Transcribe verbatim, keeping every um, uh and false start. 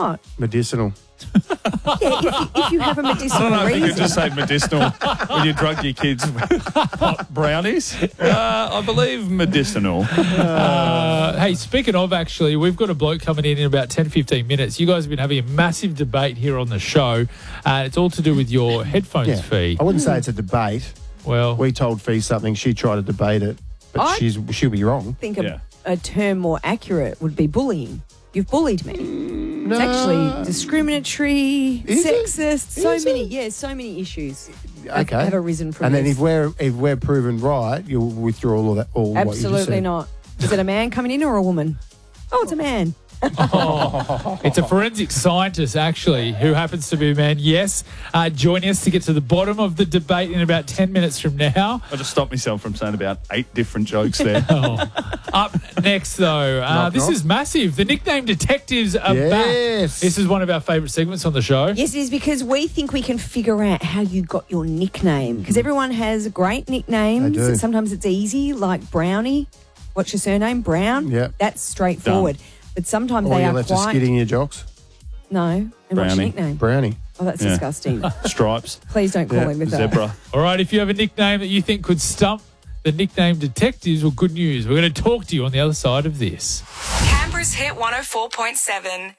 not? Medicinal. Yeah, if you, if you have a I medicinal don't know if you reason. could just say medicinal when you drug your kids with hot brownies. Uh, I believe medicinal. Uh, hey, speaking of, actually, we've got a bloke coming in in about ten, fifteen minutes. You guys have been having a massive debate here on the show. Uh, it's all to do with your headphones Yeah. fee. I wouldn't say it's a debate. Well, We told Fee something. She tried to debate it, but I- she's she'll be wrong. I think Yeah. a, a term more accurate would be bullying. You've bullied me. No. It's actually discriminatory, Is it? sexist, so Is many, it? yeah, so many issues have, Okay. have arisen from And then this. if we're if we're proven right, you'll withdraw all of that. All what you just Absolutely said. not. Is it a man coming in or a woman? Oh, it's a man. it's a forensic scientist, actually, who happens to be a man. Yes. Uh, join us to get to the bottom of the debate in about ten minutes from now. I just stopped myself from saying about eight different jokes there. Oh. Up next, though, uh, Knock, this knock. is massive. The nickname detectives are back. Yes. This is one of our favourite segments on the show. Yes, it is, because we think we can figure out how you got your nickname. Because everyone has great nicknames. They do. Sometimes it's easy, like Brownie. What's your surname? Brown? Yep. That's straightforward. But sometimes Or they you are left a quite... skid in your jocks. No. And what's your Brownie. nickname? Brownie. Oh, that's Yeah. disgusting. Stripes, Please don't call Yeah. him with that. zebra. All right, if you have a nickname that you think could stump the nickname detectives, well, good news. We're going to talk to you on the other side of this. Canberra's Hit one oh four point seven.